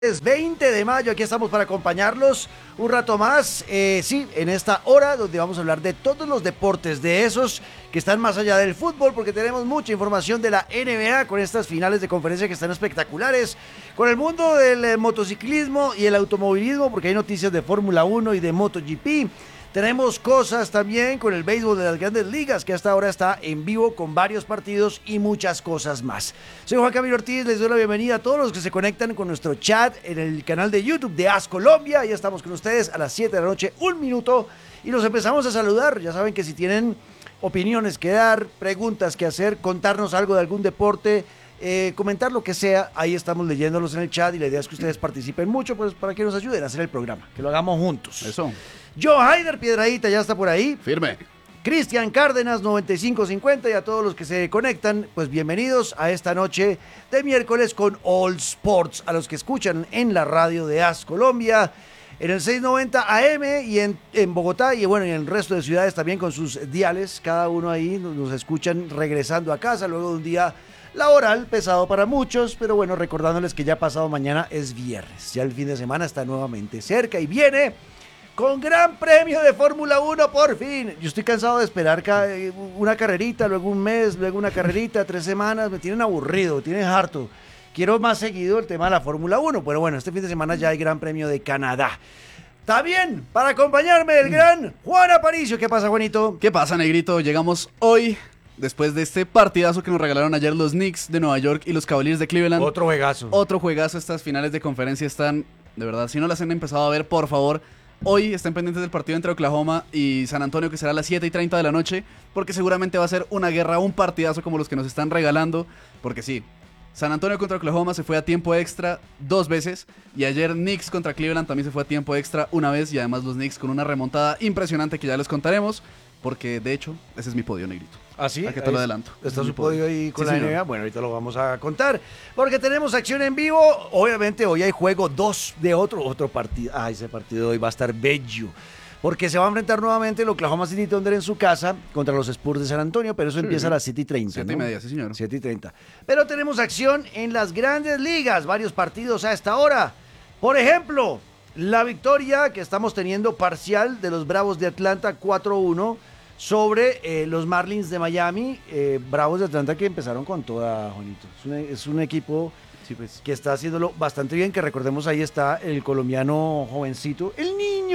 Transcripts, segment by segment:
Es 20 de mayo, aquí estamos para acompañarlos un rato más, en esta hora donde vamos a hablar de todos los deportes, de esos que están más allá del fútbol, porque tenemos mucha información de la NBA con estas finales de conferencia que están espectaculares, con el mundo del motociclismo y el automovilismo, porque hay noticias de Fórmula 1 y de MotoGP. Tenemos cosas también con el béisbol de las grandes ligas, que hasta ahora está en vivo con varios partidos y muchas cosas más. Soy Juan Camilo Ortiz, les doy la bienvenida a todos los que se conectan con nuestro chat en el canal de YouTube de AS Colombia. Ya estamos con ustedes a las 7 de la noche, 1 minuto, y los empezamos a saludar. Ya saben que si tienen opiniones que dar, preguntas que hacer, contarnos algo de algún deporte, comentar lo que sea, ahí estamos leyéndolos en el chat, y la idea es que ustedes participen mucho, pues para que nos ayuden a hacer el programa, que lo hagamos juntos. Eso. Joe Haider Piedradita ya está por ahí. Firme. Cristian Cárdenas 9550, y a todos los que se conectan, pues bienvenidos a esta noche de miércoles con All Sports, a los que escuchan en la radio de AS Colombia, en el 690 AM y en Bogotá, y bueno, y en el resto de ciudades también con sus diales, cada uno ahí nos escuchan regresando a casa luego de un día laboral pesado para muchos, pero bueno, recordándoles que ya pasado mañana es viernes, ya el fin de semana está nuevamente cerca y viene con gran premio de Fórmula 1 por fin. Yo estoy cansado de esperar una carrerita, luego un mes, luego una carrerita, 3 semanas, me tienen aburrido, me tienen harto. Quiero más seguido el tema de la Fórmula 1, pero bueno, este fin de semana ya hay Gran Premio de Canadá. Está bien, para acompañarme el gran Juan Aparicio. ¿Qué pasa, Juanito? ¿Qué pasa, Negrito? Llegamos hoy, después de este partidazo que nos regalaron ayer los Knicks de Nueva York y los Cavaliers de Cleveland. Otro juegazo. Otro juegazo. Estas finales de conferencia están, de verdad, si no las han empezado a ver, por favor, hoy estén pendientes del partido entre Oklahoma y San Antonio, que será a las 7:30 de la noche, porque seguramente va a ser una guerra, un partidazo como los que nos están regalando, porque sí, San Antonio contra Oklahoma se fue a tiempo extra 2 veces, y ayer Knicks contra Cleveland también se fue a tiempo extra 1 vez, y además los Knicks con una remontada impresionante que ya les contaremos, porque de hecho, ese es mi podio, Negrito. ¿Ah, sí? ¿A qué te lo adelanto? ¿Está su podio ahí con sí, la señor. NBA? Bueno, ahorita lo vamos a contar, porque tenemos acción en vivo. Obviamente hoy hay juego 2 de otro partido. Ese partido de hoy va a estar bello, porque se va a enfrentar nuevamente el Oklahoma City Thunder en su casa contra los Spurs de San Antonio, pero eso empieza a las 7:30. 7:30, sí, señor. 7:30. Pero tenemos acción en las grandes ligas, varios partidos a esta hora. Por ejemplo, la victoria que estamos teniendo parcial de los Bravos de Atlanta 4-1 sobre los Marlins de Miami. Bravos de Atlanta que empezaron con toda, Juanito. Es un equipo que está haciéndolo bastante bien, que recordemos ahí está el colombiano jovencito, el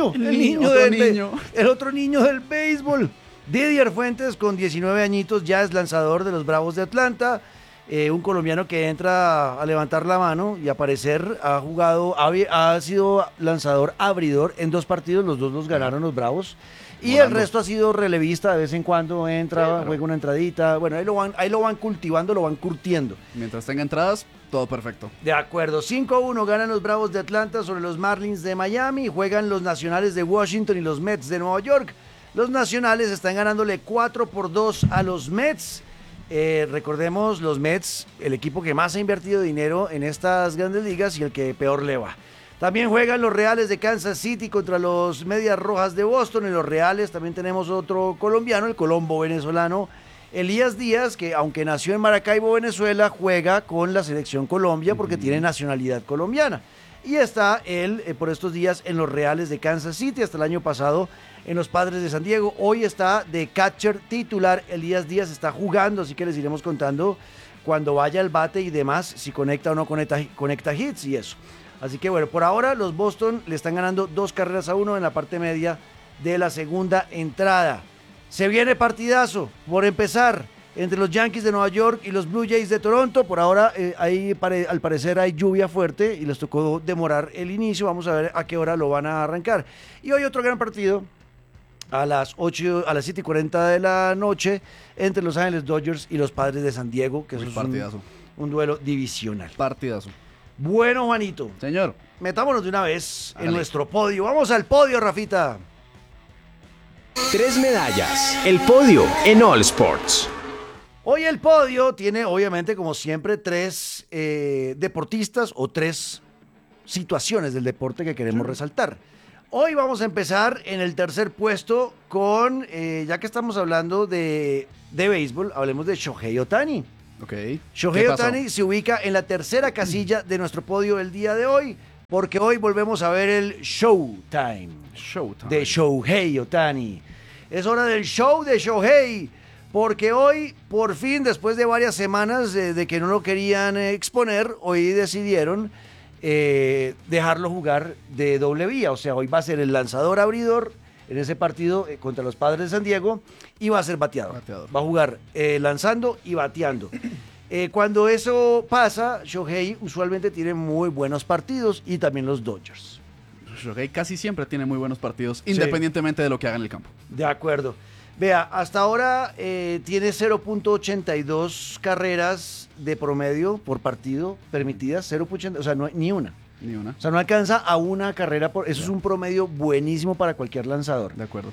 otro niño del béisbol, Didier Fuentes, con 19 añitos, ya es lanzador de los Bravos de Atlanta. Un colombiano que entra a levantar la mano y a parecer ha sido lanzador abridor en 2 partidos, los 2 los ganaron los Bravos. Y volando. El resto ha sido relevista, de vez en cuando entra, juega una entradita. Bueno, ahí lo van cultivando, lo van curtiendo. Mientras tenga entradas, todo perfecto. De acuerdo, 5-1 ganan los Bravos de Atlanta sobre los Marlins de Miami. Juegan los Nacionales de Washington y los Mets de Nueva York. Los Nacionales están ganándole 4-2 a los Mets. Recordemos, los Mets, el equipo que más ha invertido dinero en estas grandes ligas y el que peor le va. También juegan los Reales de Kansas City contra los Medias Rojas de Boston. En los Reales también tenemos otro colombiano, el colombo venezolano Elías Díaz, que aunque nació en Maracaibo, Venezuela, juega con la selección Colombia porque tiene nacionalidad colombiana. Y está él por estos días en los Reales de Kansas City, hasta el año pasado en los Padres de San Diego. Hoy está de catcher titular. Elías Díaz está jugando, así que les iremos contando cuando vaya al bate y demás, si conecta o no conecta hits y eso. Así que bueno, por ahora los Boston le están ganando 2-1 en la parte media de la segunda entrada. Se viene partidazo por empezar entre los Yankees de Nueva York y los Blue Jays de Toronto. Por ahora al parecer hay lluvia fuerte y les tocó demorar el inicio. Vamos a ver a qué hora lo van a arrancar. Y hoy otro gran partido a las 7:40 de la noche entre Los Ángeles Dodgers y los Padres de San Diego, que eso es un duelo divisional. Partidazo. Bueno, Juanito. Señor. Metámonos de una vez en nuestro podio. Vamos al podio, Rafita. 3 medallas. El podio en All Sports. Hoy el podio tiene, obviamente, como siempre, 3 deportistas o 3 situaciones del deporte que queremos resaltar. Hoy vamos a empezar en el tercer puesto con, ya que estamos hablando de béisbol, hablemos de Shohei Ohtani. Ok. Shohei Ohtani se ubica en la tercera casilla de nuestro podio el día de hoy. porque hoy volvemos a ver el Showtime de Shohei Ohtani. Es hora del show de Shohei, porque hoy, por fin, después de varias semanas de que no lo querían exponer, hoy decidieron dejarlo jugar de doble vía. O sea, hoy va a ser el lanzador abridor en ese partido contra los Padres de San Diego y va a ser bateador. Va a jugar lanzando y bateando. Cuando eso pasa, Shohei usualmente tiene muy buenos partidos y también los Dodgers. Shohei casi siempre tiene muy buenos partidos, independientemente de lo que haga en el campo. De acuerdo. Vea, hasta ahora tiene 0.82 carreras de promedio por partido permitidas, 0.80, o sea, no, ni una. Ni una. O sea, no alcanza a una carrera por... Eso es un promedio buenísimo para cualquier lanzador. De acuerdo.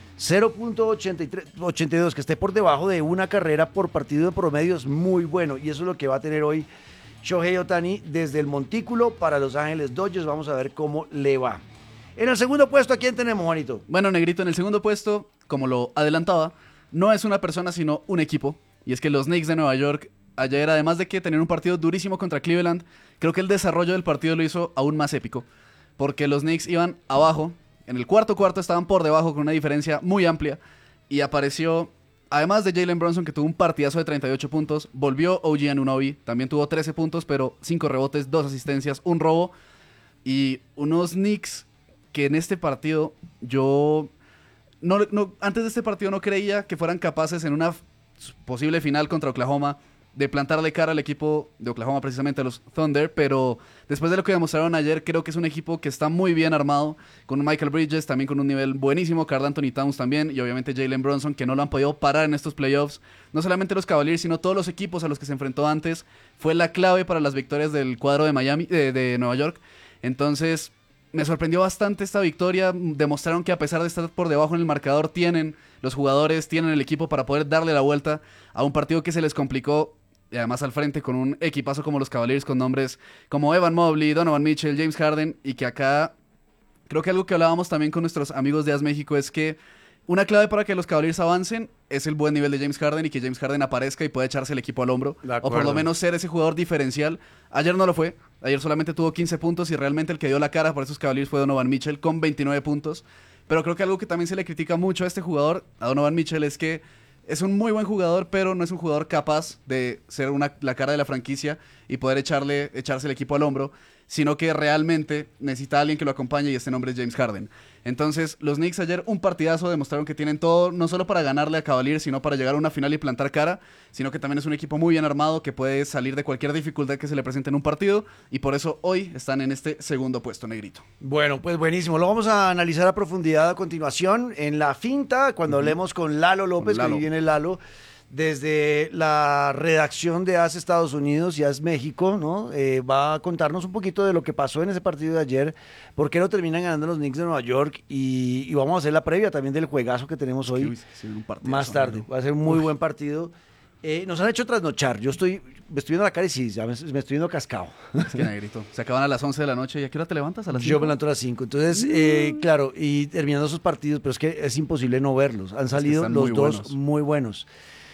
0.82, que esté por debajo de una carrera por partido de promedio es muy bueno. Y eso es lo que va a tener hoy Shohei Ohtani desde el montículo para Los Ángeles Dodgers. Vamos a ver cómo le va. En el segundo puesto, ¿a quién tenemos, Juanito? Bueno, Negrito, en el segundo puesto, como lo adelantaba, no es una persona, sino un equipo. Y es que los Knicks de Nueva York, ayer, además de que tenían un partido durísimo contra Cleveland, creo que el desarrollo del partido lo hizo aún más épico. Porque los Knicks iban abajo, en el cuarto estaban por debajo con una diferencia muy amplia. Y apareció, además de Jalen Brunson, que tuvo un partidazo de 38 puntos, volvió OG Anunoby, también tuvo 13 puntos, pero 5 rebotes, 2 asistencias, un robo. Y unos Knicks que en este partido yo... antes de este partido no creía que fueran capaces en una posible final contra Oklahoma de plantarle cara al equipo de Oklahoma, precisamente a los Thunder, pero después de lo que demostraron ayer, creo que es un equipo que está muy bien armado, con un Michael Bridges también con un nivel buenísimo, Karl Anthony Towns también, y obviamente Jalen Brunson, que no lo han podido parar en estos playoffs. No solamente los Cavaliers, sino todos los equipos a los que se enfrentó antes, fue la clave para las victorias del cuadro de Miami, de Nueva York. Entonces, me sorprendió bastante esta victoria. Demostraron que a pesar de estar por debajo en el marcador, tienen los jugadores, tienen el equipo para poder darle la vuelta a un partido que se les complicó, y además al frente con un equipazo como los Cavaliers, con nombres como Evan Mobley, Donovan Mitchell, James Harden, y que acá creo que algo que hablábamos también con nuestros amigos de AS México es que una clave para que los Cavaliers avancen es el buen nivel de James Harden y que James Harden aparezca y pueda echarse el equipo al hombro, o por lo menos ser ese jugador diferencial. Ayer no lo fue, ayer solamente tuvo 15 puntos y realmente el que dio la cara por esos Cavaliers fue Donovan Mitchell con 29 puntos, pero creo que algo que también se le critica mucho a este jugador, a Donovan Mitchell, es que es un muy buen jugador, pero no es un jugador capaz de ser la cara de la franquicia y poder echarse el equipo al hombro, sino que realmente necesita a alguien que lo acompañe y este nombre es James Harden. Entonces, los Knicks ayer, un partidazo, demostraron que tienen todo, no solo para ganarle a Cavaliers, sino para llegar a una final y plantar cara, sino que también es un equipo muy bien armado que puede salir de cualquier dificultad que se le presente en un partido, y por eso hoy están en este segundo puesto, Negrito. Bueno, pues buenísimo. Lo vamos a analizar a profundidad a continuación en la finta, cuando hablemos con Lalo López, que ahí viene Lalo, desde la redacción de AS Estados Unidos y AS México, ¿no? Va a contarnos un poquito de lo que pasó en ese partido de ayer, por qué no terminan ganando los Knicks de Nueva York, y vamos a hacer la previa también del juegazo que tenemos hoy, más tarde. Va a ser un muy buen partido. Nos han hecho trasnochar. Me estoy viendo la cara y sí, ya me estoy viendo cascado. Es que, Negrito, se acaban a las 11 de la noche. ¿Y a qué hora te levantas? ¿A las 5? Yo me levanto a las 5. Entonces, claro, y terminando esos partidos, pero es que es imposible no verlos. Han salido los dos muy buenos.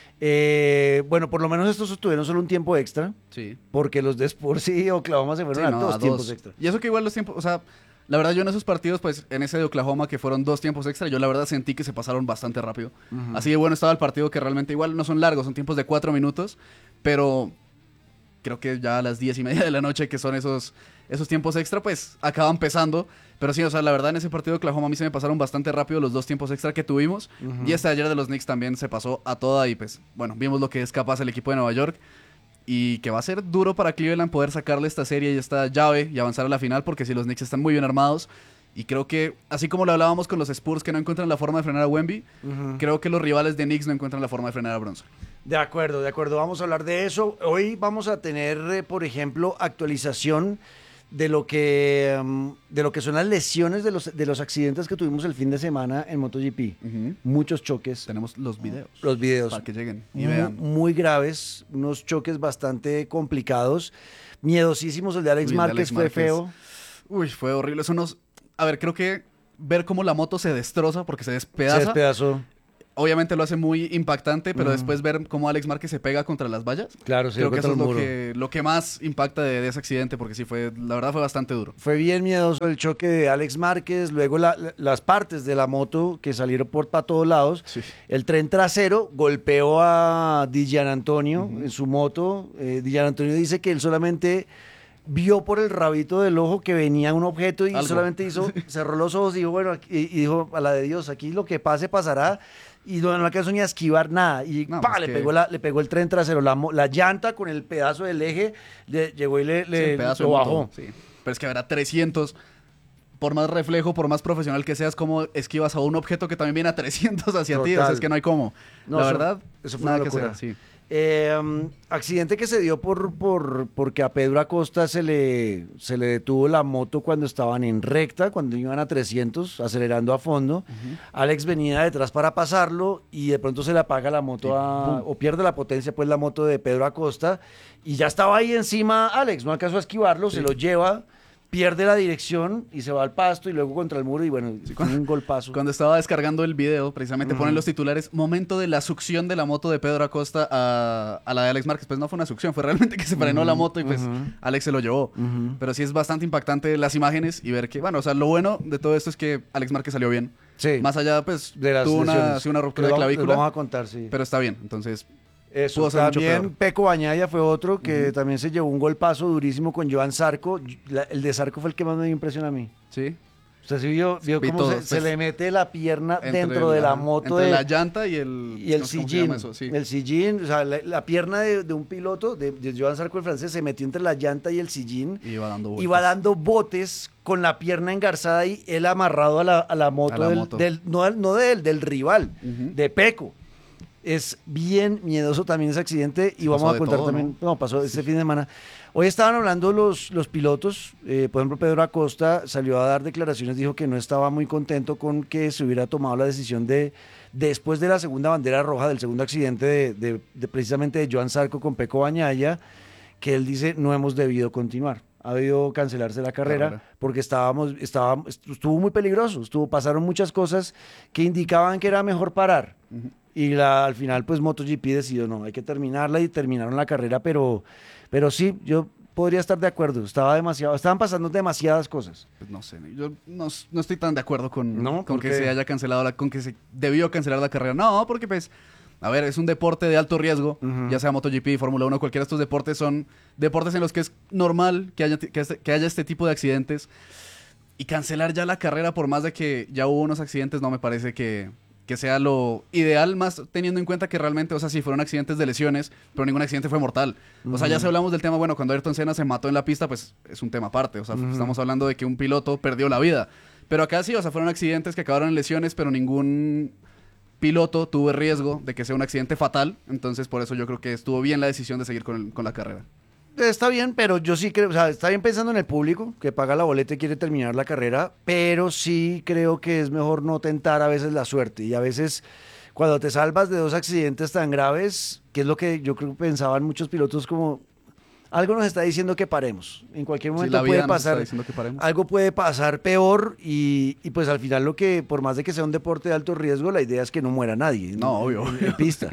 Bueno, por lo menos estos tuvieron solo un tiempo extra. Sí. Porque los de Spurs y Oklahoma se fueron a dos tiempos extra. Y eso que igual los tiempos, o sea, la verdad yo en esos partidos, pues en ese de Oklahoma que fueron 2 tiempos extra, yo la verdad sentí que se pasaron bastante rápido. Así de bueno estaba el partido, que realmente igual no son largos, son tiempos de 4 minutos, pero creo que ya a las 10:30 de la noche, que son esos tiempos extra, pues acaban pesando. Pero sí, o sea, la verdad en ese partido de Oklahoma a mí se me pasaron bastante rápido los 2 tiempos extra que tuvimos. Y este de ayer de los Knicks también se pasó a toda, y pues bueno, vimos lo que es capaz el equipo de Nueva York. Y que va a ser duro para Cleveland poder sacarle esta serie y esta llave y avanzar a la final, porque si los Knicks están muy bien armados. Y creo que, así como lo hablábamos con los Spurs que no encuentran la forma de frenar a Wemby, creo que los rivales de Knicks no encuentran la forma de frenar a Brunson. De acuerdo, vamos a hablar de eso. Hoy vamos a tener, por ejemplo, actualización de lo que son las lesiones de los accidentes que tuvimos el fin de semana en MotoGP. Muchos choques. Tenemos los videos. Los videos. Para que lleguen y vean. Muy graves, unos choques bastante complicados, miedosísimos. El de Alex Márquez fue feo. Uy, fue horrible. A ver, creo que ver cómo la moto se destroza porque se despedaza. Se despedazó. obviamente lo hace muy impactante, pero después ver cómo Alex Márquez se pega contra las vallas, Claro, sí, creo que contra eso es el muro. lo que más impacta de ese accidente, porque sí la verdad fue bastante duro. Fue bien miedoso el choque de Alex Márquez, luego las partes de la moto que salieron para todos lados. Sí. El tren trasero golpeó a Dillan Antonio en su moto. Dillan Antonio dice que él solamente vio por el rabito del ojo que venía un objeto y Algo. solamente cerró los ojos y dijo, bueno, y dijo, a la de Dios, aquí lo que pase pasará. Y no alcanzó ni a esquivar nada. Y No, ¡pa! pues le que- pegó el tren trasero. La llanta con el pedazo del eje llegó y Sí, un pedazo lo de bajó. moto, sí. Pero es que habrá 300, por más reflejo, por más profesional que seas, como esquivas a un objeto que también viene a 300 hacia ti, o sea, Total. es que no hay cómo. No, La eso- verdad, eso fue nada una que locura. hacer, sí. Accidente que se dio porque a Pedro Acosta se le detuvo la moto cuando estaban en recta, cuando iban a 300, acelerando a fondo. Alex venía detrás para pasarlo y de pronto se le apaga la moto o pierde la potencia, pues la moto de Pedro Acosta. Y ya estaba ahí encima Alex, no alcanzó a esquivarlo, se lo lleva, pierde la dirección y se va al pasto y luego contra el muro y bueno, fue un golpazo. Cuando estaba descargando el video, precisamente ponen los titulares, momento de la succión de la moto de Pedro Acosta a la de Alex Márquez. Pues no fue una succión, fue realmente que se frenó la moto y pues Alex se lo llevó. Pero sí es bastante impactante las imágenes y ver que, bueno, o sea, lo bueno de todo esto es que Alex Márquez salió bien. Sí, Más allá, pues, de las tuvo lesiones. una ruptura de Les clavícula, vamos a contar, sí. pero está bien. Entonces, Eso, pudo ser mucho también peor. Peco Bañaya fue otro que también se llevó un golpazo durísimo con Joan Zarco. El de Zarco fue el que más me dio impresión a mí. sí. Usted sí vio Vi cómo todo, se pues, le mete la pierna Entre dentro de la ajá, moto entre de- la llanta y el y el no sé cómo se sillín. llama eso, sí. El sillín, o sea, la pierna de un piloto, de Joan Zarco el francés, se metió entre la llanta y el sillín. Y iba dando vueltas. Iba dando botes con la pierna engarzada y él amarrado a la moto, A la moto. no de él, del rival, Ujú. de Peco. Es bien miedoso también ese accidente y Sí, vamos pasó a de contar todo, también, no, pasó este fin de semana. Hoy estaban hablando los pilotos, por ejemplo Pedro Acosta salió a dar declaraciones, dijo que no estaba muy contento con que se hubiera tomado la decisión después de la segunda bandera roja, del segundo accidente de precisamente de Joan Zarco con Peco Bañaya, que él dice no hemos debido continuar. Ha debido cancelarse la carrera porque estuvo muy peligroso, pasaron muchas cosas que indicaban que era mejor parar. Y al final, pues MotoGP decidió, no, hay que terminarla y terminaron la carrera, pero sí, yo podría estar de acuerdo. Estaban pasando demasiadas cosas. Pues no sé, yo no estoy tan de acuerdo con, No, con ¿por que qué? se haya cancelado, con que se debió cancelar la carrera. No, porque pues, a ver, es un deporte de alto riesgo, ya sea MotoGP, Fórmula 1, cualquiera de estos deportes son deportes en los que es normal que haya este tipo de accidentes. Y cancelar ya la carrera por más de que ya hubo unos accidentes no me parece que sea lo ideal, más teniendo en cuenta que realmente, o sea, sí fueron accidentes de lesiones, pero ningún accidente fue mortal. O sea, ya si hablamos del tema, bueno, cuando Ayrton Senna se mató en la pista, pues es un tema aparte. O sea, estamos hablando de que un piloto perdió la vida. Pero acá sí, o sea, fueron accidentes que acabaron en lesiones, pero ningún piloto tuvo el riesgo de que sea un accidente fatal. Entonces, por eso yo creo que estuvo bien la decisión de seguir con la carrera. Está bien, pero yo sí creo, o sea, está bien pensando en el público que paga la boleta y quiere terminar la carrera, pero sí creo que es mejor no tentar a veces la suerte. Y a veces, cuando te salvas de dos accidentes tan graves, que es lo que yo creo que pensaban muchos pilotos, como algo nos está diciendo que paremos. En cualquier Sí, momento la vida puede nos está pasar. diciendo que paremos. Algo puede pasar peor y pues al final por más de que sea un deporte de alto riesgo, la idea es que no muera nadie No, obvio. en pista.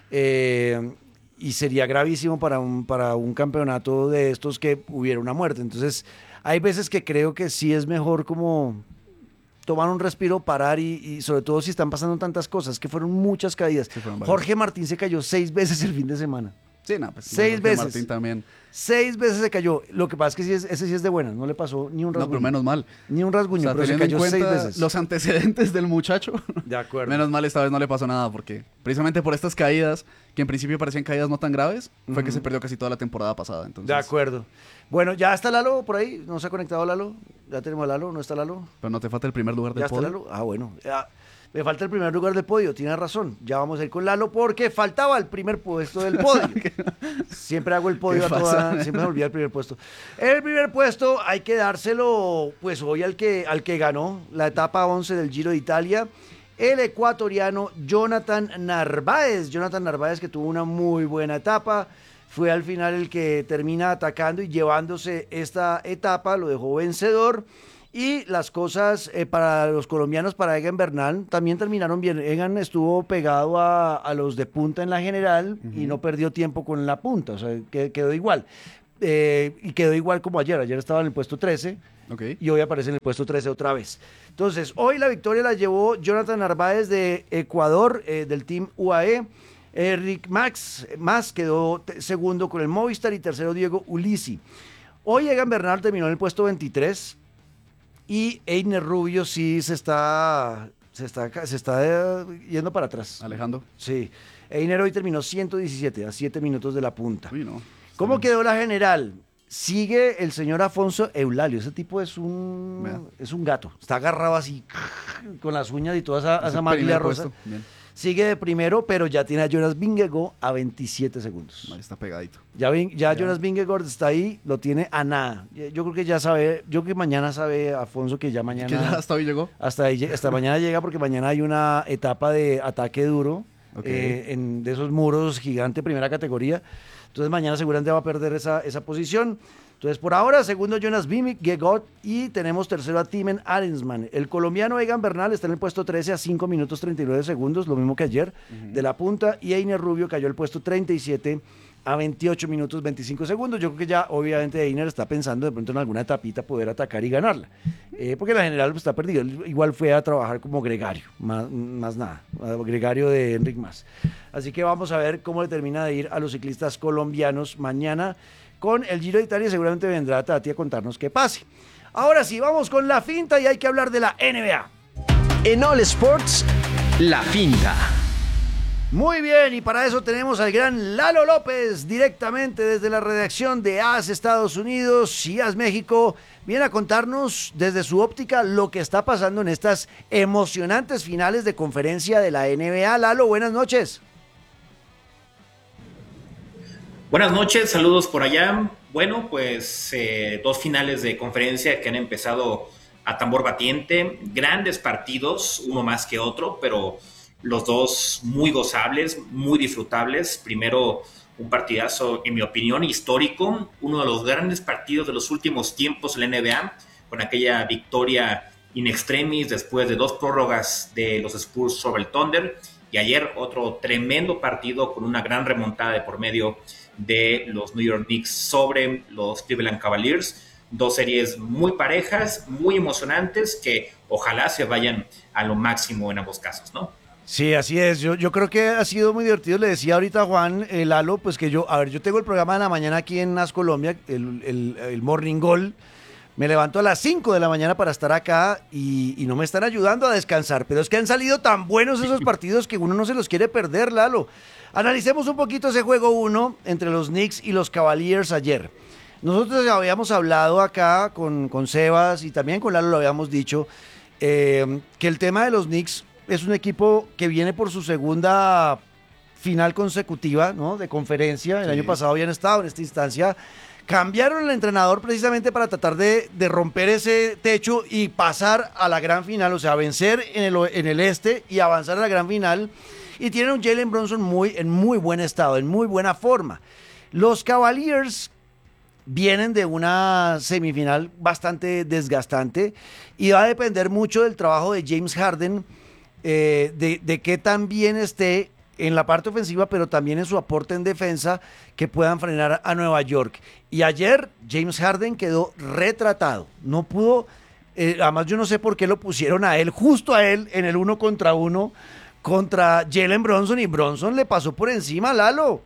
Y sería gravísimo para un campeonato de estos que hubiera una muerte. Entonces, hay veces que creo que sí es mejor como tomar un respiro, parar y sobre todo si están pasando tantas cosas, que fueron muchas caídas. Sí, fueron varias. Jorge Martín se cayó 6 veces el fin de semana. Sí, no, pues 6 Jorge veces. Martín también. 6 veces se cayó. Lo que pasa es que ese sí es de buenas, no le pasó ni un No, rasguño. pero menos mal. Ni un rasguño, O sea, pero se teniendo en cayó 6 cuenta veces. los antecedentes del muchacho, De acuerdo. menos mal esta vez no le pasó nada, porque precisamente por estas caídas, que en principio parecían caídas no tan graves, fue que se perdió casi toda la temporada pasada. Entonces, De acuerdo. Bueno, ya está Lalo por ahí. ¿No se ha conectado Lalo? Ya tenemos a Lalo. ¿No está Lalo? pero no te falta el primer lugar del ¿Ya está podio. Lalo? Ah, bueno. Ya. Me falta el primer lugar del podio. Tienes razón. Ya vamos a ir con Lalo porque faltaba el primer puesto del podio. Siempre hago el podio ¿Qué a pasa? toda. Siempre me olvida el primer puesto. El primer puesto hay que dárselo, pues hoy al que ganó la etapa 11 del Giro de Italia. El ecuatoriano Jonathan Narváez. Jonathan Narváez, que tuvo una muy buena etapa. Fue al final el que termina atacando y llevándose esta etapa. Lo dejó vencedor. Y las cosas para los colombianos, para Egan Bernal, también terminaron bien. Egan estuvo pegado a los de punta en la general y no perdió tiempo con la punta, o sea, quedó igual. Y quedó igual como ayer. Ayer estaba en el puesto 13 y hoy aparece en el puesto 13 otra vez. Entonces, hoy la victoria la llevó Jonathan Narváez de Ecuador, del Team UAE. Rick Más quedó segundo con el Movistar y tercero Diego Ulisi. Hoy Egan Bernal terminó en el puesto 23 y Einer Rubio sí se está yendo para atrás. Alejandro. Sí. Einer hoy terminó 117, a 7 minutos de la punta. Uy, no. ¿Cómo quedó la general? Sigue el señor Afonso Eulalio. Ese tipo es un gato. Está agarrado así, con las uñas y toda esa maglia rosa. Bien. Sigue de primero, pero ya tiene a Jonas Vingegaard a 27 segundos. Ahí está pegadito. Ya Jonas Vingegaard está ahí, lo tiene a nada. Yo creo que ya sabe, yo creo que mañana sabe Afonso que ya mañana... ¿Que ya hasta hoy llegó? Hasta mañana llega porque mañana hay una etapa de ataque duro de esos muros gigante, primera categoría. Entonces mañana seguramente va a perder esa posición. Entonces por ahora, segundo Jonas Vingegaard y tenemos tercero a Timen Arensman. El colombiano Egan Bernal está en el puesto 13 a 5 minutos 39 segundos, lo mismo que ayer, de la punta. Y Einer Rubio cayó al puesto 37 a 28 minutos 25 segundos. Yo creo que ya obviamente Einer está pensando de pronto en alguna etapita poder atacar y ganarla. Porque la general pues, está perdido. Él igual fue a trabajar como gregario, más nada, gregario de Enric Mas. Así que vamos a ver cómo le termina de ir a los ciclistas colombianos mañana con el Giro de Italia. Seguramente vendrá Tati a contarnos qué pase. Ahora sí, vamos con la finta y hay que hablar de la NBA. En All Sports, la finta. Muy bien, y para eso tenemos al gran Lalo López, directamente desde la redacción de AS Estados Unidos y AS México. Viene a contarnos desde su óptica lo que está pasando en estas emocionantes finales de conferencia de la NBA. Lalo, buenas noches. Buenas noches, saludos por allá. Bueno, pues 2 finales de conferencia que han empezado a tambor batiente, grandes partidos, uno más que otro, pero los dos muy gozables, muy disfrutables. Primero, un partidazo, en mi opinión, histórico, uno de los grandes partidos de los últimos tiempos en la NBA, con aquella victoria in extremis después de 2 prórrogas de los Spurs sobre el Thunder, y ayer otro tremendo partido con una gran remontada de por medio de los New York Knicks sobre los Cleveland Cavaliers. 2 series muy parejas, muy emocionantes, que ojalá se vayan a lo máximo en ambos casos, ¿no? Sí, así es. Yo creo que ha sido muy divertido. Le decía ahorita a Juan, Lalo, pues que yo tengo el programa de la mañana aquí en NAS Colombia, el Morning Goal. Me levanto a las 5 de la mañana para estar acá y no me están ayudando a descansar. Pero es que han salido tan buenos esos partidos que uno no se los quiere perder, Lalo. Analicemos un poquito ese juego 1 entre los Knicks y los Cavaliers ayer. Nosotros habíamos hablado acá con Sebas y también con Lalo lo habíamos dicho, que el tema de los Knicks es un equipo que viene por su segunda final consecutiva, ¿no? De conferencia. El año pasado habían estado en esta instancia. Cambiaron el entrenador precisamente para tratar de romper ese techo y pasar a la gran final, o sea, vencer en el este y avanzar a la gran final. Y tienen un Jalen Brunson en muy buen estado, en muy buena forma. Los Cavaliers vienen de una semifinal bastante desgastante y va a depender mucho del trabajo de James Harden, de que también esté en la parte ofensiva, pero también en su aporte en defensa, que puedan frenar a Nueva York. Y ayer James Harden quedó retratado, no pudo, además yo no sé por qué lo pusieron a él, justo a él, en el 1 contra 1 contra Jalen Brunson, y Brunson le pasó por encima, Lalo.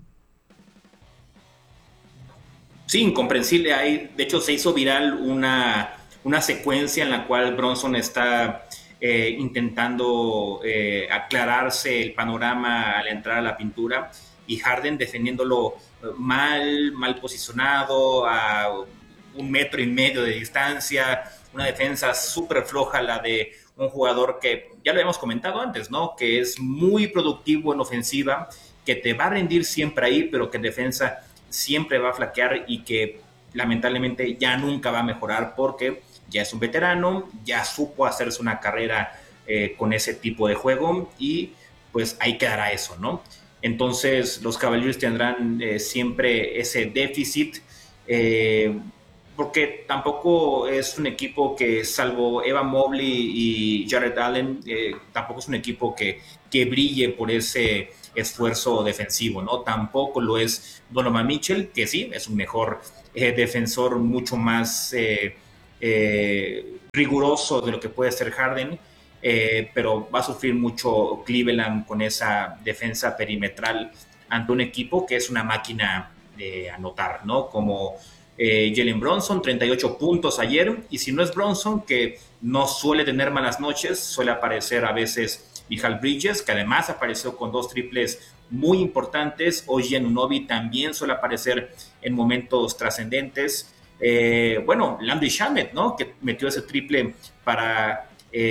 Sí, incomprensible. De hecho, se hizo viral una secuencia en la cual Brunson está intentando aclararse el panorama al entrar a la pintura, y Harden defendiéndolo mal posicionado, a 1,5 metros de distancia, una defensa súper floja, la de un jugador que ya lo habíamos comentado antes, ¿no? Que es muy productivo en ofensiva, que te va a rendir siempre ahí, pero que en defensa siempre va a flaquear y que lamentablemente ya nunca va a mejorar porque ya es un veterano, ya supo hacerse una carrera con ese tipo de juego y pues ahí quedará eso, ¿no? Entonces los Cavaliers tendrán siempre ese déficit. porque tampoco es un equipo que, salvo Evan Mobley y Jared Allen, tampoco es un equipo que brille por ese esfuerzo defensivo, ¿no? Tampoco lo es Donovan Mitchell, que sí, es un mejor defensor, mucho más riguroso de lo que puede ser Harden, pero va a sufrir mucho Cleveland con esa defensa perimetral ante un equipo que es una máquina de anotar, ¿no? Como Jalen Brunson, 38 puntos ayer, y si no es Brunson, que no suele tener malas noches, suele aparecer a veces Michael Bridges, que además apareció con 2 triples muy importantes. OG Anunoby también suele aparecer en momentos trascendentes. Bueno, Landry Shamet, ¿no? Que metió ese triple para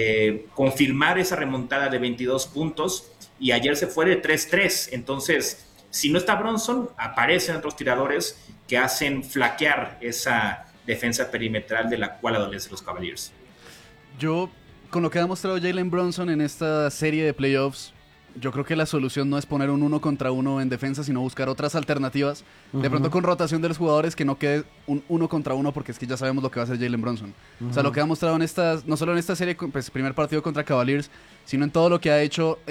confirmar esa remontada de 22 puntos, y ayer se fue de 3-3. Entonces, si no está Brunson, aparecen otros tiradores que hacen flaquear esa defensa perimetral de la cual adolecen los Cavaliers. Yo, con lo que ha demostrado Jalen Brunson en esta serie de playoffs, yo creo que la solución no es poner un 1 contra 1 en defensa, sino buscar otras alternativas. De pronto con rotación de los jugadores, que no quede un 1 contra 1, porque es que ya sabemos lo que va a hacer Jalen Brunson. O sea, lo que ha mostrado en esta, no solo en esta serie, pues, primer partido contra Cavaliers, sino en todo lo que ha hecho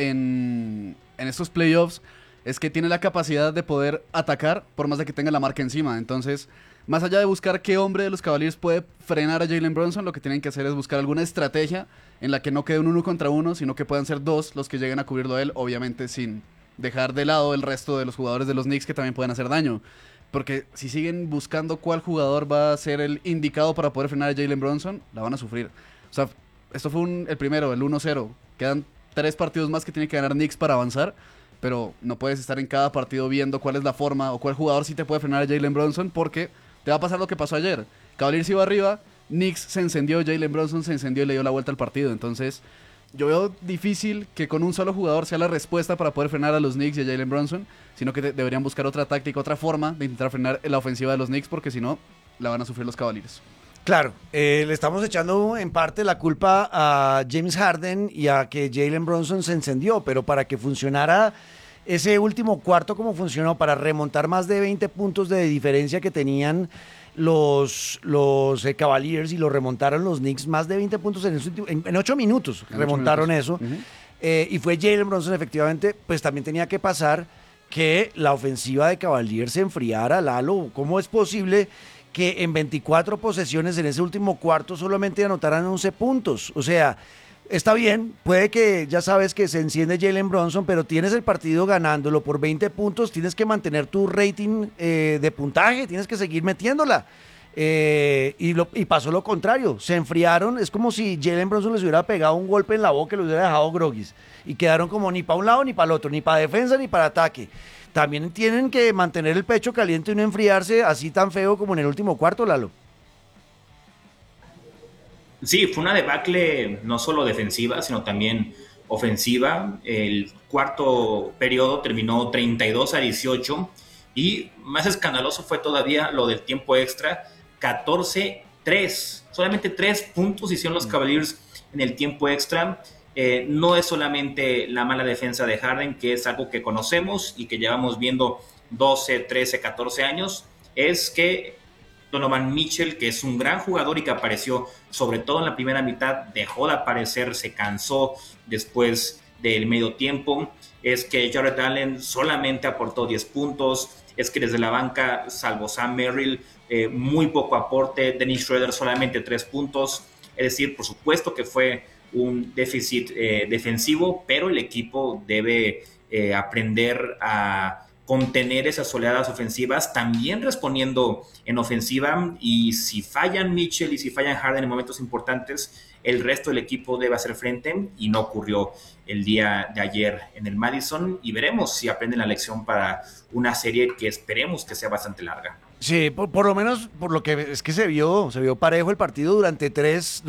en estos playoffs, es que tiene la capacidad de poder atacar por más de que tenga la marca encima. Entonces, más allá de buscar qué hombre de los Cavaliers puede frenar a Jalen Brunson, lo que tienen que hacer es buscar alguna estrategia en la que no quede un 1 contra 1, sino que puedan ser 2 los que lleguen a cubrirlo a él, obviamente sin dejar de lado el resto de los jugadores de los Knicks que también pueden hacer daño. Porque si siguen buscando cuál jugador va a ser el indicado para poder frenar a Jalen Brunson, la van a sufrir. O sea, esto fue el primero, el 1-0. Quedan 3 partidos más que tiene que ganar Knicks para avanzar, pero no puedes estar en cada partido viendo cuál es la forma o cuál jugador sí te puede frenar a Jalen Brunson, porque te va a pasar lo que pasó ayer. Cavaliers iba arriba, Knicks se encendió, Jalen Brunson se encendió y le dio la vuelta al partido. Entonces, yo veo difícil que con un solo jugador sea la respuesta para poder frenar a los Knicks y a Jalen Brunson, sino que deberían buscar otra táctica, otra forma de intentar frenar la ofensiva de los Knicks, porque si no, la van a sufrir los Cavaliers. Claro, le estamos echando en parte la culpa a James Harden y a que Jalen Brunson se encendió, pero para que funcionara ese último cuarto como funcionó, para remontar más de 20 puntos de diferencia que tenían los Cavaliers, y lo remontaron los Knicks, más de 20 puntos en 8 minutos, remontaron eso. Y fue Jalen Brunson, efectivamente, pues también tenía que pasar que la ofensiva de Cavaliers se enfriara. Lalo, ¿cómo es posible que en 24 posesiones en ese último cuarto solamente anotaran 11 puntos? O sea, está bien, puede que ya sabes que se enciende Jalen Brunson, pero tienes el partido ganándolo por 20 puntos, tienes que mantener tu rating de puntaje, tienes que seguir metiéndola. Y pasó lo contrario, se enfriaron. Es como si Jalen Brunson les hubiera pegado un golpe en la boca y los hubiera dejado groguis, y quedaron como ni para un lado ni para el otro, ni para defensa ni para ataque. También tienen que mantener el pecho caliente y no enfriarse así tan feo como en el último cuarto, Lalo. Sí, fue una debacle no solo defensiva, sino también ofensiva. El cuarto periodo terminó 32-18, y más escandaloso fue todavía lo del tiempo extra, 14-3. Solamente 3 puntos hicieron los Cavaliers en el tiempo extra. No es solamente la mala defensa de Harden, que es algo que conocemos y que llevamos viendo 12, 13, 14 años, es que Donovan Mitchell, que es un gran jugador y que apareció sobre todo en la primera mitad, dejó de aparecer, se cansó después del medio tiempo. Es que Jared Allen solamente aportó 10 puntos, es que desde la banca, salvo Sam Merrill, muy poco aporte. Dennis Schroeder solamente 3 puntos. Es decir, por supuesto que fue un déficit defensivo, pero el equipo debe aprender a contener esas oleadas ofensivas, también respondiendo en ofensiva. Y si fallan Mitchell y si fallan Harden en momentos importantes, el resto del equipo debe hacer frente, y no ocurrió el día de ayer en el Madison, y veremos si aprenden la lección para una serie que esperemos que sea bastante larga. Sí, por lo menos por lo que es que se vio parejo el partido durante tres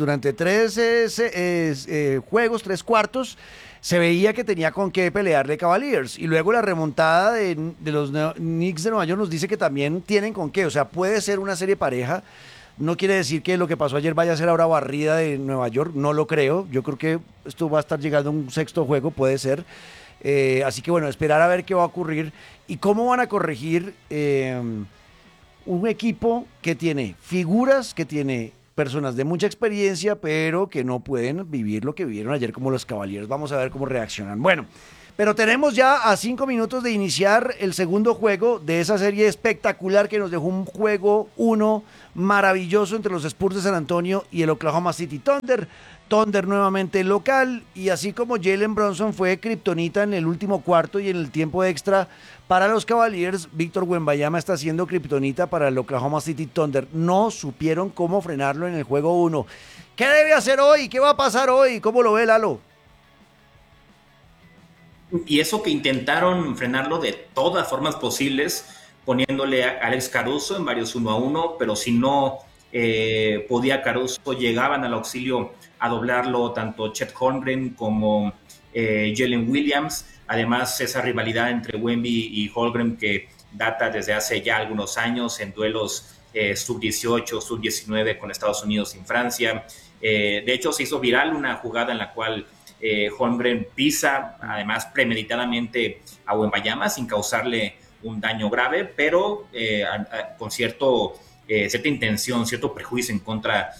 juegos, 3 cuartos. Se veía que tenía con qué pelearle Cavaliers, y luego la remontada de los Knicks de Nueva York nos dice que también tienen con qué. O sea, puede ser una serie pareja. No quiere decir que lo que pasó ayer vaya a ser ahora barrida de Nueva York, no lo creo. Yo creo que esto va a estar llegando a un 6º juego, puede ser. Así que bueno, esperar a ver qué va a ocurrir y cómo van a corregir un equipo que tiene figuras, que tiene personas de mucha experiencia, pero que no pueden vivir lo que vivieron ayer como los Cavaliers. Vamos a ver cómo reaccionan. Bueno, pero tenemos ya a 5 minutos de iniciar el segundo juego de esa serie espectacular que nos dejó un juego 1 maravilloso entre los Spurs de San Antonio y el Oklahoma City Thunder. Thunder nuevamente local, y así como Jalen Brunson fue kriptonita en el último cuarto y en el tiempo extra para los Cavaliers, Víctor Wembanyama está siendo kriptonita para el Oklahoma City Thunder. No supieron cómo frenarlo en el juego 1. ¿Qué debe hacer hoy? ¿Qué va a pasar hoy? ¿Cómo lo ve Lalo? Y eso que intentaron frenarlo de todas formas posibles, poniéndole a Alex Caruso en varios 1-1, pero si no podía Caruso, llegaban al auxilio a doblarlo tanto Chet Holmgren como Jalen Williams. Además, esa rivalidad entre Wemby y Holmgren que data desde hace ya algunos años en duelos sub-18, sub-19 con Estados Unidos y Francia. De hecho, se hizo viral una jugada en la cual Holmgren pisa, además premeditadamente, a Wembanyama sin causarle un daño grave, pero con cierta intención, cierto prejuicio en contra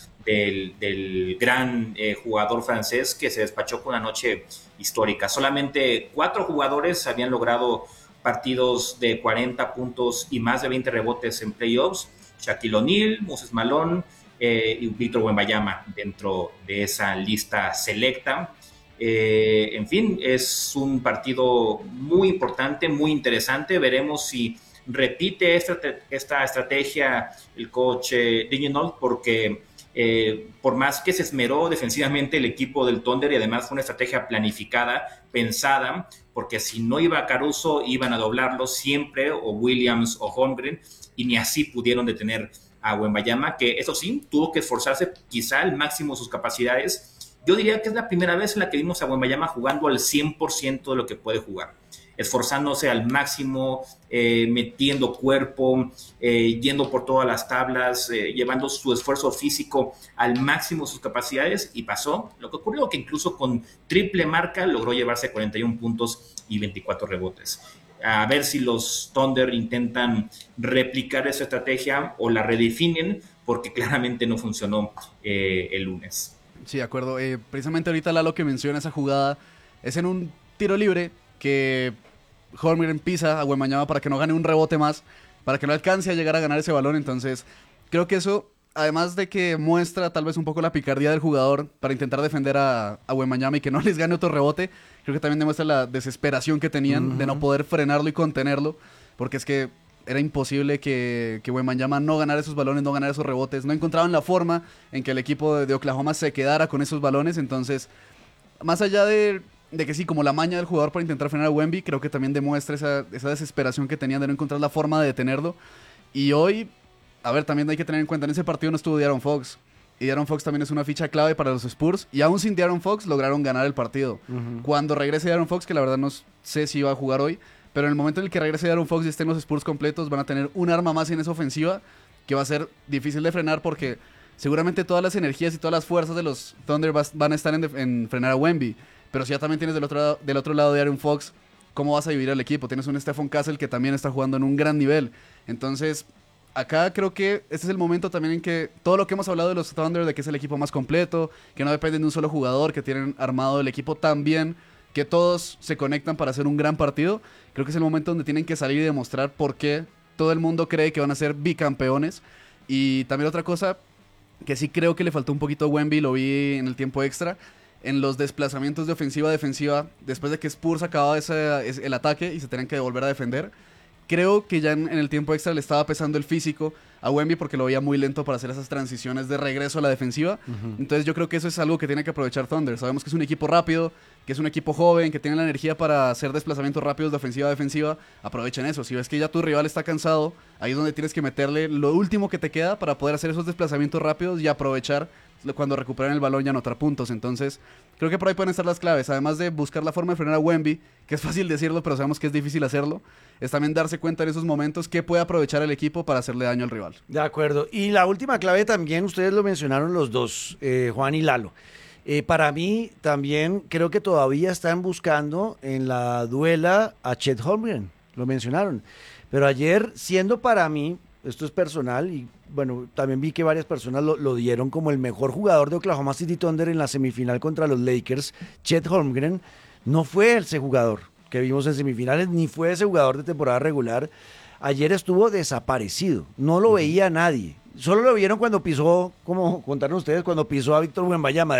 del gran jugador francés que se despachó con una noche histórica. Solamente 4 jugadores habían logrado partidos de 40 puntos y más de 20 rebotes en playoffs: Shaquille O'Neal, Moses Malone y Víctor Wembanyama dentro de esa lista selecta. En fin, es un partido muy importante, muy interesante. Veremos si repite esta estrategia el coach Dignol, porque por más que se esmeró defensivamente el equipo del Thunder, y además fue una estrategia planificada, pensada, porque si no iba Caruso iban a doblarlo siempre, o Williams o Holmgren, y ni así pudieron detener a Wembanyama, que eso sí, tuvo que esforzarse quizá al máximo sus capacidades. Yo diría que es la primera vez en la que vimos a Wembanyama jugando al 100% de lo que puede jugar, esforzándose al máximo, metiendo cuerpo, yendo por todas las tablas, llevando su esfuerzo físico al máximo sus capacidades, y pasó lo que ocurrió, que incluso con triple marca logró llevarse 41 puntos y 24 rebotes. A ver si los Thunder intentan replicar esa estrategia o la redefinen, porque claramente no funcionó el lunes. Sí, de acuerdo. Precisamente ahorita Lalo que menciona esa jugada es en un tiro libre que Holmgren pisa a Wembanyama para que no gane un rebote más, para que no alcance a llegar a ganar ese balón. Entonces creo que eso, además de que muestra tal vez un poco la picardía del jugador para intentar defender a Wembanyama y que no les gane otro rebote, creo que también demuestra la desesperación que tenían de no poder frenarlo y contenerlo, porque es que era imposible que Wembanyama no ganara esos balones, no ganara esos rebotes. No encontraban la forma en que el equipo de Oklahoma se quedara con esos balones. Entonces, más allá de que sí, como la maña del jugador para intentar frenar a Wemby, creo que también demuestra esa desesperación que tenían de no encontrar la forma de detenerlo. Y hoy, a ver, también hay que tener en cuenta, en ese partido no estuvo De'Aaron Fox. Y De'Aaron Fox también es una ficha clave para los Spurs. Y aún sin De'Aaron Fox lograron ganar el partido. Cuando regrese De'Aaron Fox, que la verdad no sé si va a jugar hoy, pero en el momento en el que regrese De'Aaron Fox y estén los Spurs completos, van a tener un arma más en esa ofensiva que va a ser difícil de frenar, porque seguramente todas las energías y todas las fuerzas de los Thunder van a estar en frenar a Wemby. Pero si ya también tienes del otro lado de De'Aaron Fox, ¿cómo vas a dividir al equipo? Tienes un Stephon Castle que también está jugando en un gran nivel. Entonces, acá creo que este es el momento también en que todo lo que hemos hablado de los Thunder, de que es el equipo más completo, que no dependen de un solo jugador, que tienen armado el equipo tan bien, que todos se conectan para hacer un gran partido, creo que es el momento donde tienen que salir y demostrar por qué todo el mundo cree que van a ser bicampeones. Y también otra cosa que sí creo que le faltó un poquito a Wemby, lo vi en el tiempo extra, en los desplazamientos de ofensiva a defensiva, después de que Spurs acababa el ataque y se tenían que volver a defender. Creo que ya en el tiempo extra le estaba pesando el físico a Wemby, porque lo veía muy lento para hacer esas transiciones de regreso a la defensiva. Entonces yo creo que eso es algo que tiene que aprovechar Thunder. Sabemos que es un equipo rápido, que es un equipo joven, que tiene la energía para hacer desplazamientos rápidos de ofensiva a defensiva. Aprovechen eso. Si ves que ya tu rival está cansado, ahí es donde tienes que meterle lo último que te queda para poder hacer esos desplazamientos rápidos y aprovechar cuando recuperen el balón y anotar puntos. Entonces creo que por ahí pueden estar las claves. Además de buscar la forma de frenar a Wemby, que es fácil decirlo, pero sabemos que es difícil hacerlo, es también darse cuenta en esos momentos que puede aprovechar el equipo para hacerle daño al rival. De acuerdo. Y la última clave también, ustedes lo mencionaron los dos, Juan y Lalo. Para mí también creo que todavía están buscando en la duela a Chet Holmgren, lo mencionaron. Pero ayer, siendo para mí esto es personal y bueno, también vi que varias personas lo dieron como el mejor jugador de Oklahoma City Thunder en la semifinal contra los Lakers. Chet Holmgren no fue ese jugador que vimos en semifinales, ni fue ese jugador de temporada regular. Ayer estuvo desaparecido, no lo veía nadie. Solo lo vieron cuando pisó, como contaron ustedes, cuando pisó a Víctor Wembanyama.